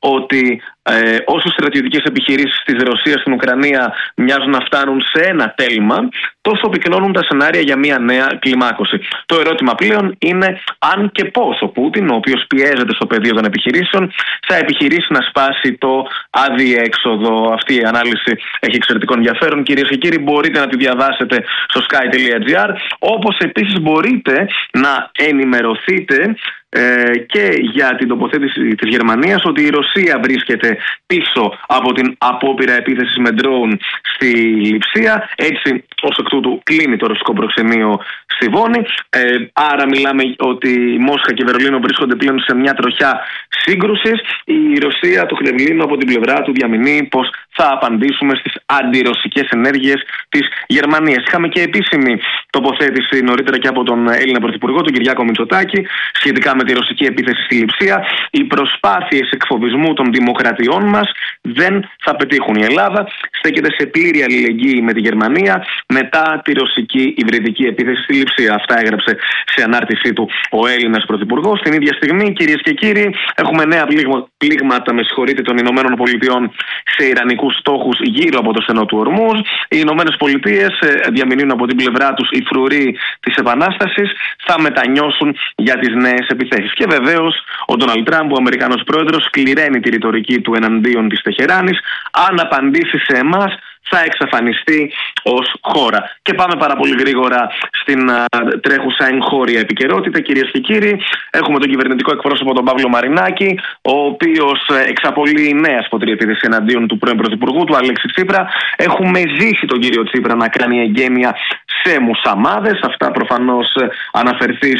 ότι όσο στρατιωτικές επιχειρήσεις της Ρωσίας στην Ουκρανία μοιάζουν να φτάνουν σε ένα τέλμα, τόσο πυκνώνουν τα σενάρια για μια νέα κλιμάκωση. Το ερώτημα πλέον είναι αν και πώς ο Πούτιν, ο οποίος πιέζεται στο πεδίο των επιχειρήσεων, θα επιχειρήσει να σπάσει το αδιέξοδο. Αυτή η ανάλυση έχει εξαιρετικό ενδιαφέρον. Κυρίες και κύριοι, μπορείτε να τη διαβάσετε στο sky.gr, όπως επίσης μπορείτε να ενημερωθείτε και για την τοποθέτηση της Γερμανίας ότι η Ρωσία βρίσκεται πίσω από την απόπειρα επίθεσης με ντρόουν στη Λειψία. Έτσι, ως εκ τούτου, κλείνει το ρωσικό προξενείο στη Βόνη. Άρα μιλάμε ότι η Μόσχα και η Βερολίνο βρίσκονται πλέον σε μια τροχιά σύγκρουσης. Η Ρωσία, το Κρεμλίνο, από την πλευρά του διαμηνύει πως θα απαντήσουμε στις αντιρωσικές ενέργειες της Γερμανίας. Είχαμε και επίσημη τοποθέτηση νωρίτερα και από τον Έλληνα Πρωθυπουργό, τον Κυριάκο Μητσοτάκη, σχετικά με τη ρωσική επίθεση στη Λειψία. Οι προσπάθειες εκφοβισμού των δημοκρατιών μας δεν θα πετύχουν. Η Ελλάδα στέκεται σε πλήρη αλληλεγγύη με τη Γερμανία μετά τη ρωσική υβριδική επίθεση στη Λειψία. Αυτά έγραψε σε ανάρτησή του ο Έλληνας Πρωθυπουργός. Την ίδια στιγμή, κυρίες και κύριοι, έχουμε νέα πλήγματα των Ηνωμένων Πολιτειών σε ιρανικούς στόχους γύρω από το στενό του Ορμούζ. Οι Ηνωμένες Πολιτείες διαμηνύουν από την πλευρά τους οι φρουροί της Επανάστασης θα μετανιώσουν για τις νέες επιθέσεις. Και βεβαίως ο Ντόναλντ Τραμπ, ο Αμερικανός πρόεδρος, σκληραίνει τη ρητορική του εναντίον της Τεχεράνης. Αν απαντήσει σε εμάς, θα εξαφανιστεί ως χώρα. Και πάμε πάρα πολύ γρήγορα στην τρέχουσα εγχώρια επικαιρότητα. Κυρίες και κύριοι, έχουμε τον κυβερνητικό εκπρόσωπο τον Παύλο Μαρινάκη, ο οποίος εξαπολύει νέα σφοδρή επίθεση εναντίον του πρώην πρωθυπουργού του Αλέξη Τσίπρα. Έχουμε ζήσει τον κύριο Τσίπρα να κάνει εγγένεια σε μουσαμάδες. Αυτά προφανώς αναφερθείς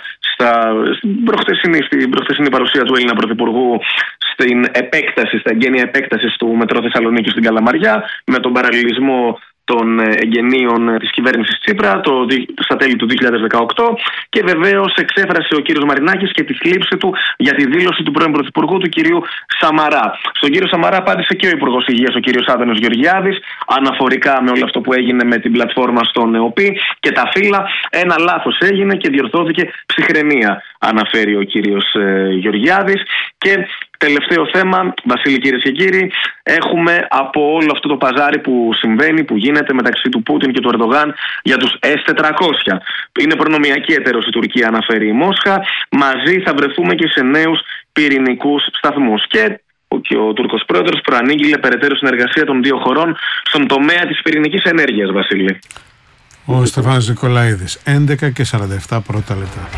στην προχθεσινή παρουσία του Έλληνα Πρωθυπουργού στην επέκταση, στα εγγένεια επέκταση του μετρό Θεσσαλονίκη στην Καλαμαριά, με τον παραλληλισμό των εγγενείων της κυβέρνησης Τσίπρα στα τέλη του 2018, και βεβαίως εξέφρασε ο κύριος Μαρινάκης και τη θλίψη του για τη δήλωση του πρώην Πρωθυπουργού του κυρίου Σαμαρά. Στον κύριο Σαμαρά απάντησε και ο Υπουργός Υγείας, ο κύριος Άδωνης Γεωργιάδης, αναφορικά με όλο αυτό που έγινε με την πλατφόρμα στον ΕΟΠΗ και τα φύλλα. Ένα λάθος έγινε και διορθώθηκε, ψυχραιμία, αναφέρει ο κύριος Γεωργιάδης. Και τελευταίο θέμα, Βασίλη, κυρίες και κύριοι, έχουμε από όλο αυτό το παζάρι που συμβαίνει, που γίνεται μεταξύ του Πούτιν και του Ερντογάν για τους S-400. Είναι προνομιακή εταίρος η Τουρκία, αναφέρει η Μόσχα. Μαζί θα βρεθούμε και σε νέους πυρηνικούς σταθμούς. Και ο Τούρκος πρόεδρος προανήγγειλε περαιτέρω συνεργασία των δύο χωρών στον τομέα της πυρηνικής ενέργειας, Βασίλη. Ο Στεφάνος Νικολαίδης, 11:47 πρώτα λεπτά.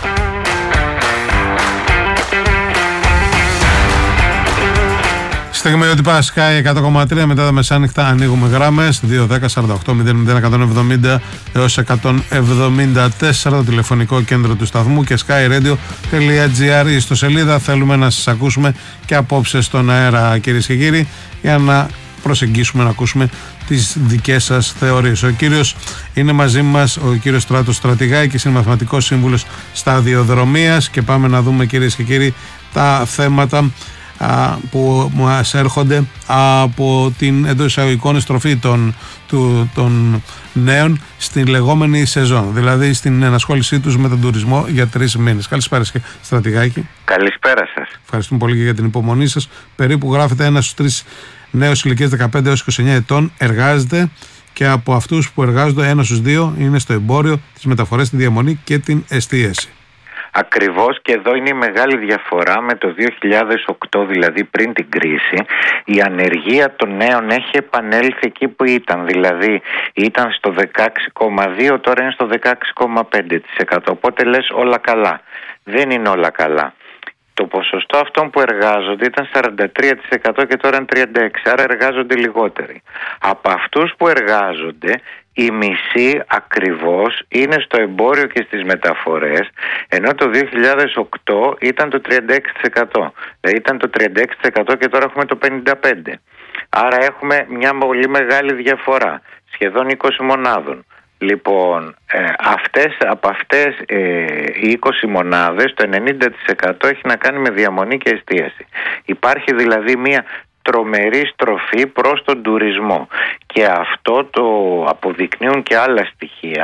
Στιγμιότυπα Sky 100,3, μετά τα μεσάνυχτα ανοίγουμε γράμμες 210-48-001-170 έως 174, το τηλεφωνικό κέντρο του σταθμού, και skyradio.gr η ιστοσελίδα. Θέλουμε να σας ακούσουμε και απόψε στον αέρα, κυρίες και κύριοι, για να προσεγγίσουμε, να ακούσουμε τις δικές σας θεωρίες. Ο κύριος είναι μαζί μας, ο κύριος Στράτος Στρατηγάκης, είναι μαθηματικός σύμβουλος σταδιοδρομίας, και πάμε να δούμε, κυρίες και κύριοι, τα θέματα που μας έρχονται από την εντός εισαγωγικών στροφή των νέων στην λεγόμενη σεζόν, δηλαδή στην ενασχόλησή τους με τον τουρισμό για 3 μήνες. Καλησπέρα, Στρατηγάκη. Καλησπέρα σας. Ευχαριστούμε πολύ και για την υπομονή σας. Περίπου γράφετε 1 στους 3 νέους ηλικίας 15 έως 29 ετών εργάζεται, και από αυτούς που εργάζονται 1 στους 2 είναι στο εμπόριο, τις μεταφορές, τη διαμονή και την εστίαση. Ακριβώς, και εδώ είναι η μεγάλη διαφορά με το 2008, δηλαδή πριν την κρίση. Η ανεργία των νέων έχει επανέλθει εκεί που ήταν, δηλαδή ήταν στο 16,2, τώρα είναι στο 16,5%, οπότε λες όλα καλά. Δεν είναι όλα καλά. Το ποσοστό αυτών που εργάζονται ήταν 43% και τώρα είναι 36%, άρα εργάζονται λιγότεροι. Από αυτούς που εργάζονται, η μισή ακριβώς είναι στο εμπόριο και στις μεταφορές, ενώ το 2008 ήταν το 36%. Δηλαδή ήταν το 36% και τώρα έχουμε το 55%. Άρα έχουμε μια πολύ μεγάλη διαφορά, σχεδόν 20 μονάδων. Λοιπόν, από αυτές οι 20 μονάδες, το 90% έχει να κάνει με διαμονή και εστίαση. Υπάρχει δηλαδή μια τρομερή στροφή προς τον τουρισμό, και αυτό το αποδεικνύουν και άλλα στοιχεία,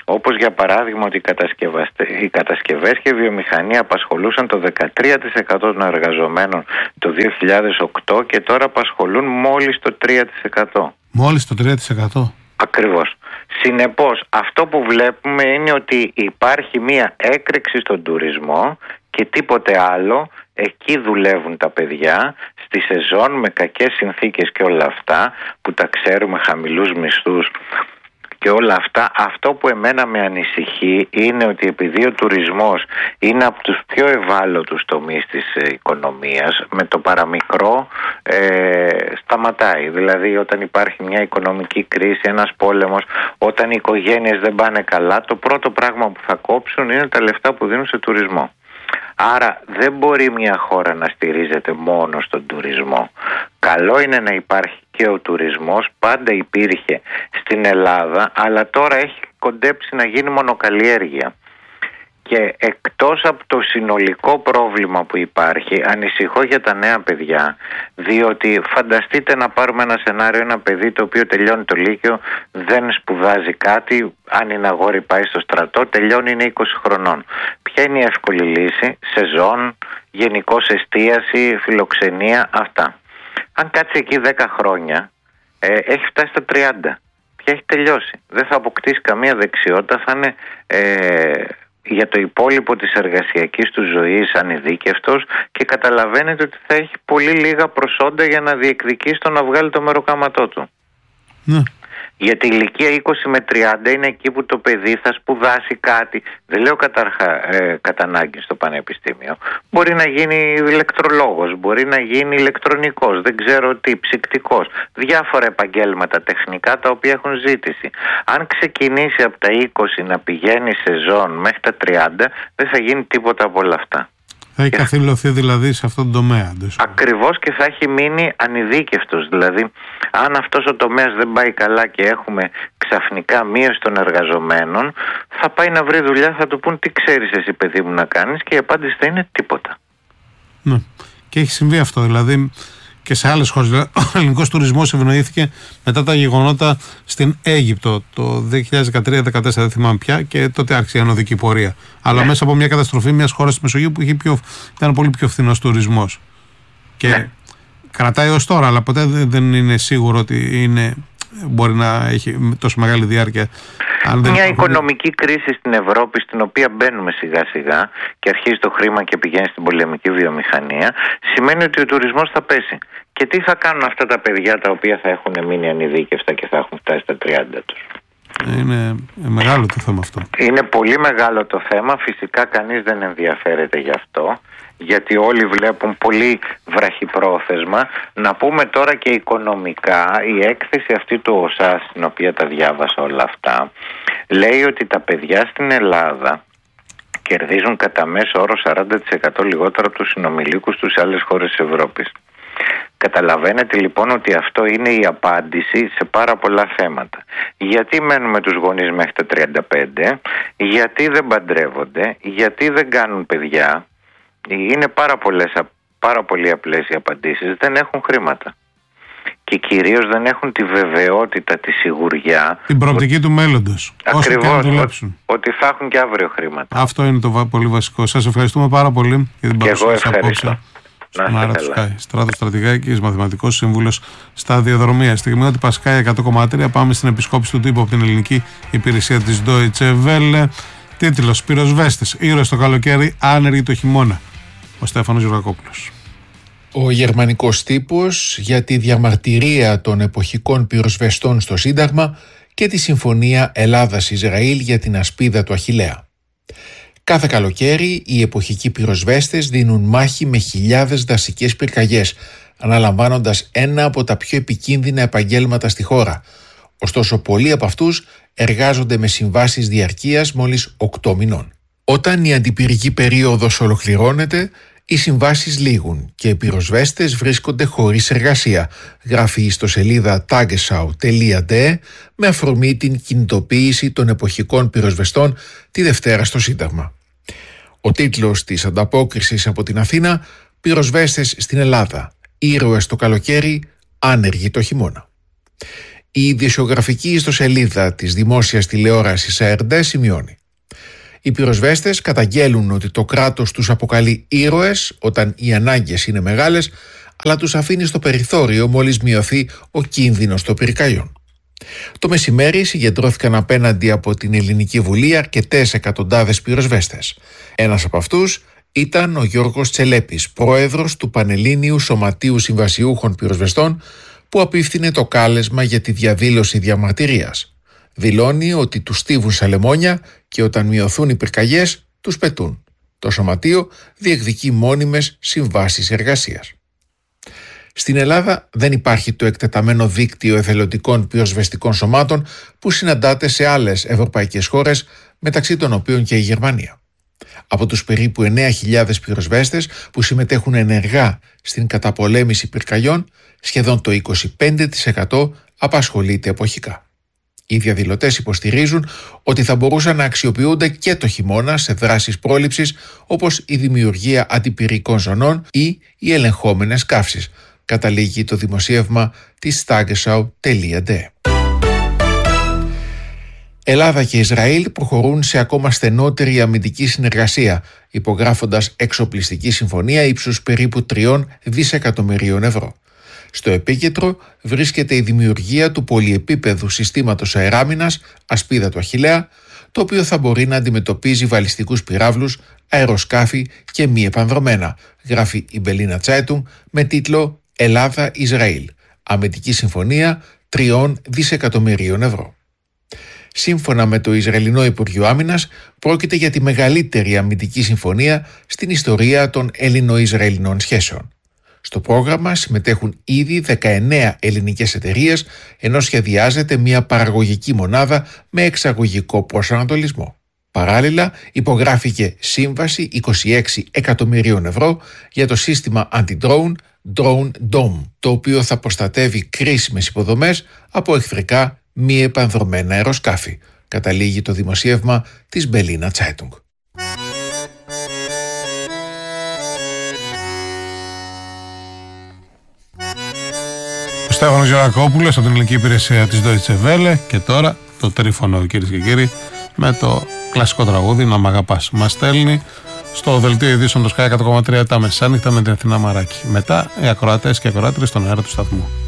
Όπως για παράδειγμα ότι οι κατασκευές και η βιομηχανία απασχολούσαν το 13% των εργαζομένων το 2008 και τώρα απασχολούν μόλις το 3%. Μόλις το 3%. Ακριβώς. Συνεπώς, αυτό που βλέπουμε είναι ότι υπάρχει μία έκρηξη στον τουρισμό και τίποτε άλλο. Εκεί δουλεύουν τα παιδιά, στη σεζόν με κακές συνθήκες και όλα αυτά που τα ξέρουμε, χαμηλούς μισθούς και όλα αυτά. Αυτό που εμένα με ανησυχεί είναι ότι επειδή ο τουρισμός είναι από τους πιο ευάλωτους τομείς της οικονομίας, με το παραμικρό σταματάει. Δηλαδή όταν υπάρχει μια οικονομική κρίση, ένας πόλεμος, όταν οι οικογένειες δεν πάνε καλά, το πρώτο πράγμα που θα κόψουν είναι τα λεφτά που δίνουν σε τουρισμό. Άρα δεν μπορεί μια χώρα να στηρίζεται μόνο στον τουρισμό. Καλό είναι να υπάρχει και ο τουρισμός, πάντα υπήρχε στην Ελλάδα, αλλά τώρα έχει κοντέψει να γίνει μονοκαλλιέργεια. Και εκτός από το συνολικό πρόβλημα που υπάρχει, ανησυχώ για τα νέα παιδιά, διότι φανταστείτε να πάρουμε ένα σενάριο, ένα παιδί το οποίο τελειώνει το Λύκειο, δεν σπουδάζει κάτι, αν είναι αγόρι πάει στο στρατό, τελειώνει, είναι 20 χρονών. Ποια είναι η εύκολη λύση? Σεζόν, γενικώς εστίαση, φιλοξενία, αυτά. Αν κάτσει εκεί 10 χρόνια, έχει φτάσει στα 30. Πια έχει τελειώσει. Δεν θα αποκτήσει καμία δεξιότητα, θα είναι για το υπόλοιπο της εργασιακής του ζωής ανειδίκευτος και καταλαβαίνετε ότι θα έχει πολύ λίγα προσόντα για να διεκδικήσει το να βγάλει το μεροκάματό του. Ναι. Γιατί η ηλικία 20 με 30 είναι εκεί που το παιδί θα σπουδάσει κάτι. Δεν λέω κατά ανάγκη στο πανεπιστήμιο. Μπορεί να γίνει ηλεκτρολόγος, μπορεί να γίνει ηλεκτρονικός, δεν ξέρω τι, ψυκτικός. Διάφορα επαγγέλματα τεχνικά τα οποία έχουν ζήτηση. Αν ξεκινήσει από τα 20 να πηγαίνει σεζόν μέχρι τα 30, δεν θα γίνει τίποτα από όλα αυτά. Θα έχει καθυλωθεί δηλαδή σε αυτόν τον τομέα. Ακριβώς, και θα έχει μείνει ανειδίκευτος. Δηλαδή, αν αυτός ο τομέας δεν πάει καλά και έχουμε ξαφνικά μείωση των εργαζομένων, θα πάει να βρει δουλειά, θα του πούν τι ξέρεις εσύ παιδί μου να κάνεις, και η απάντηση θα είναι τίποτα. Ναι. Και έχει συμβεί αυτό δηλαδή και σε άλλες χώρες. Ο ελληνικός τουρισμός ευνοήθηκε μετά τα γεγονότα στην Αίγυπτο το 2013-2014, δεν θυμάμαι πια, και τότε άρχισε η ανωδική πορεία. Αλλά μέσα από μια καταστροφή μιας χώρας της Μεσογείου που ήταν πολύ πιο φθηνός τουρισμός. Και κρατάει ως τώρα, αλλά ποτέ δεν είναι σίγουρο ότι μπορεί να έχει τόσο μεγάλη διάρκεια. Μια οικονομική κρίση στην Ευρώπη, στην οποία μπαίνουμε σιγά σιγά και αρχίζει το χρήμα και πηγαίνει στην πολεμική βιομηχανία, σημαίνει ότι ο τουρισμός θα πέσει. Και τι θα κάνουν αυτά τα παιδιά τα οποία θα έχουν μείνει ανειδίκευτα και θα έχουν φτάσει στα 30 τους? Είναι μεγάλο το θέμα αυτό. Είναι πολύ μεγάλο το θέμα. Φυσικά κανείς δεν ενδιαφέρεται γι' αυτό, γιατί όλοι βλέπουν πολύ βραχυπρόθεσμα. Να πούμε τώρα και οικονομικά, η έκθεση αυτή του ΟΣΑ, στην οποία τα διάβασα όλα αυτά, λέει ότι τα παιδιά στην Ελλάδα κερδίζουν κατά μέσο όρο 40% λιγότερο από τους συνομιλίκους τους σε άλλες χώρες της Ευρώπης. Καταλαβαίνετε λοιπόν ότι αυτό είναι η απάντηση σε πάρα πολλά θέματα. Γιατί μένουμε τους γονείς μέχρι τα 35, γιατί δεν παντρεύονται, γιατί δεν κάνουν παιδιά? Είναι πάρα πολύ απλές οι απαντήσεις. Δεν έχουν χρήματα. Και κυρίως δεν έχουν τη βεβαιότητα, τη σιγουριά. Την προοπτική του μέλλοντος. Ακριβώς, ότι θα έχουν και αύριο χρήματα. Αυτό είναι το πολύ βασικό. Σας ευχαριστούμε πάρα πολύ για την παρουσία σας απόψε. Στον αέρα του Sky. Στράτος Στρατηγάκης, μαθηματικός σύμβουλος σταδιοδρομία. Στη Γερμανία Πασκάη 100,3. Πάμε στην επισκόπηση του τύπου από την ελληνική υπηρεσία της Deutsche Welle. Τίτλος: Πυροσβέστες, ήρωες το καλοκαίρι, άνεργοι το χειμώνα. Ο Στέφανος Γιουργακόπουλος. Ο γερμανικός τύπος για τη διαμαρτυρία των εποχικών πυροσβεστών στο Σύνταγμα και τη συμφωνία Ελλάδας-Ισραήλ για την ασπίδα του Αχιλλέα. Κάθε καλοκαίρι οι εποχικοί πυροσβέστες δίνουν μάχη με χιλιάδες δασικές πυρκαγιές, αναλαμβάνοντας ένα από τα πιο επικίνδυνα επαγγέλματα στη χώρα. Ωστόσο, πολλοί από αυτούς εργάζονται με συμβάσεις διαρκείας μόλις 8 μηνών. Όταν η αντιπυρική περίοδος ολοκληρώνεται, οι συμβάσεις λήγουν και οι πυροσβέστες βρίσκονται χωρίς εργασία, γράφει η ιστοσελίδα tagesschau.de με αφορμή την κινητοποίηση των εποχικών πυροσβεστών τη Δευτέρα στο Σύνταγμα. Ο τίτλος της ανταπόκρισης από την Αθήνα: Πυροσβέστες στην Ελλάδα, ήρωες το καλοκαίρι, άνεργοι το χειμώνα. Η ειδησιογραφική ιστοσελίδα της δημόσιας τηλεόρασης ARD σημειώνει: οι πυροσβέστες καταγγέλουν ότι το κράτος τους αποκαλεί ήρωες όταν οι ανάγκες είναι μεγάλες, αλλά τους αφήνει στο περιθώριο μόλις μειωθεί ο κίνδυνος των πυρκαγιών. Το μεσημέρι συγκεντρώθηκαν απέναντι από την Ελληνική Βουλή αρκετές εκατοντάδες πυροσβέστες. Ένας από αυτούς ήταν ο Γιώργος Τσελέπης, πρόεδρος του Πανελλήνιου Σωματείου Συμβασιούχων Πυροσβεστών, που απίφθινε το κάλεσμα για τη διαδήλωση διαμαρτυρίας. Δηλώνει ότι τους στίβουν στα λεμόνια και όταν μειωθούν οι πυρκαγιές τους πετούν. Το Σωματείο διεκδικεί μόνιμες συμβάσεις εργασίας. Στην Ελλάδα δεν υπάρχει το εκτεταμένο δίκτυο εθελοντικών πυροσβεστικών σωμάτων που συναντάται σε άλλες ευρωπαϊκές χώρες, μεταξύ των οποίων και η Γερμανία. Από τους περίπου 9.000 πυροσβέστες που συμμετέχουν ενεργά στην καταπολέμηση πυρκαγιών, σχεδόν το 25% απασχολείται εποχικά. Οι διαδηλωτές υποστηρίζουν ότι θα μπορούσαν να αξιοποιούνται και το χειμώνα σε δράσεις πρόληψης, όπως η δημιουργία αντιπυρικών ζωνών ή οι ελεγχόμενες καύσεις, καταλήγει το δημοσίευμα της Tagesschau.de. Ελλάδα και Ισραήλ προχωρούν σε ακόμα στενότερη αμυντική συνεργασία, υπογράφοντας εξοπλιστική συμφωνία ύψους περίπου 3 δισεκατομμυρίων ευρώ. Στο επίκεντρο βρίσκεται η δημιουργία του πολυεπίπεδου συστήματος αεράμινας Ασπίδα του Αχιλλέα, το οποίο θα μπορεί να αντιμετωπίζει βαλιστικούς πυράβλους, αεροσκάφη και μη επανδρομένα, γράφει η Berliner Zeitung με τίτλο Ελλάδα-Ισραήλ. Αμυντική συμφωνία 3 δισεκατομμυρίων ευρώ. Σύμφωνα με το Ισραηλινό Υπουργείο Άμυνας, πρόκειται για τη μεγαλύτερη αμυντική συμφωνία στην ιστορία των Ελληνο-Ισραηλινών σχέσεων. Στο πρόγραμμα συμμετέχουν ήδη 19 ελληνικές εταιρείες, ενώ σχεδιάζεται μια παραγωγική μονάδα με εξαγωγικό προσανατολισμό. Παράλληλα, υπογράφηκε σύμβαση 26 εκατομμυρίων ευρώ για το σύστημα anti-drone Drone Dome, το οποίο θα προστατεύει κρίσιμες υποδομές από εχθρικά μη επανδρομένα αεροσκάφη, καταλήγει το δημοσίευμα της Berliner Zeitung. Στέφανος Γερακόπουλος από την ελληνική υπηρεσία της Deutsche Welle. Και τώρα το τρίφωνο, κυρίες και κύριοι, με το κλασικό τραγούδι «Να μ' αγαπάς». Μας στέλνει στο δελτίο ειδήσεων το Sky 100,3 τα μεσάνυχτα με την Αθηνά Μαράκη. Μετά οι ακροατές και ακροάτριες στον αέρα του σταθμού.